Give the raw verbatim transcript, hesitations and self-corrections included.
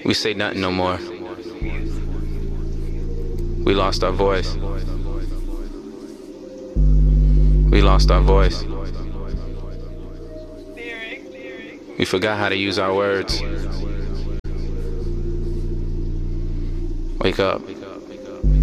We say nothing no more. We lost our voice. We lost our voice. We forgot how to use our words. Wake up.